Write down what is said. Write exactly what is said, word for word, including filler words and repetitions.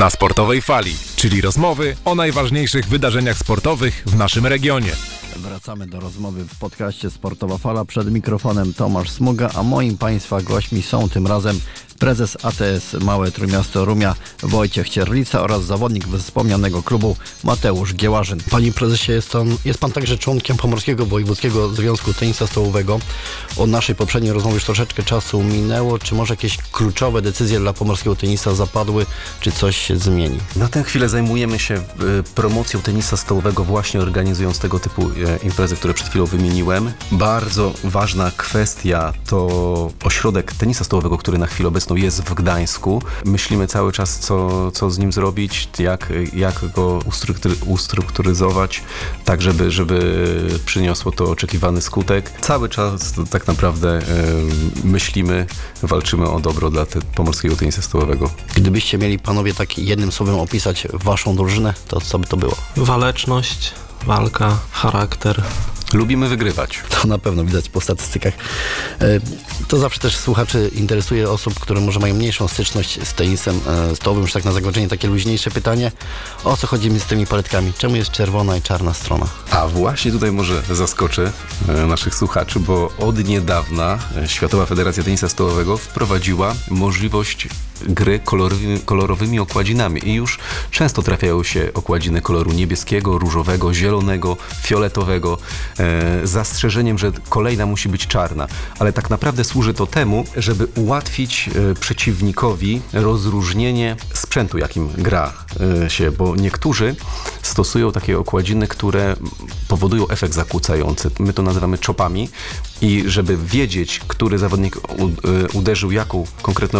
Na Sportowej Fali, czyli rozmowy o najważniejszych wydarzeniach sportowych w naszym regionie. Wracamy do rozmowy w podcaście Sportowa Fala. Przed mikrofonem Tomasz Smuga, a moim Państwa gośćmi są tym razem prezes A T S Małe Trójmiasto Rumia Wojciech Cierlica oraz zawodnik wspomnianego klubu Mateusz Giełażyn. Panie prezesie, jest, on, jest Pan także członkiem Pomorskiego Wojewódzkiego Związku Tenisa Stołowego. Od naszej poprzedniej rozmowy już troszeczkę czasu minęło. Czy może jakieś kluczowe decyzje dla pomorskiego tenisa zapadły, czy coś się zmieni? Na tę chwilę zajmujemy się promocją tenisa stołowego, właśnie organizując tego typu imprezy, które przed chwilą wymieniłem. Bardzo ważna kwestia to ośrodek tenisa stołowego, który na chwilę obecną jest w Gdańsku. Myślimy cały czas, co, co z nim zrobić, jak, jak go ustrukturyzować, tak żeby, żeby przyniosło to oczekiwany skutek. Cały czas tak naprawdę e, myślimy, walczymy o dobro dla te, pomorskiego tenisa stołowego. Gdybyście mieli panowie tak jednym słowem opisać waszą drużynę, to co by to było? Waleczność, walka, charakter. Lubimy wygrywać. To na pewno widać po statystykach. To zawsze też słuchaczy interesuje osób, które może mają mniejszą styczność z tenisem stołowym. Już tak na zakończenie takie luźniejsze pytanie. O co chodzi mi z tymi paletkami? Czemu jest czerwona i czarna strona? A właśnie tutaj może zaskoczę naszych słuchaczy, bo od niedawna Światowa Federacja Tenisa Stołowego wprowadziła możliwość gry kolorowymi, kolorowymi okładzinami i już często trafiają się okładziny koloru niebieskiego, różowego, zielonego, fioletowego, e, z zastrzeżeniem, że kolejna musi być czarna. Ale tak naprawdę służy to temu, żeby ułatwić e, przeciwnikowi rozróżnienie sprzętu, jakim gra e, się, bo niektórzy stosują takie okładziny, które powodują efekt zakłócający. My to nazywamy czopami i żeby wiedzieć, który zawodnik u, e, uderzył jaką konkretną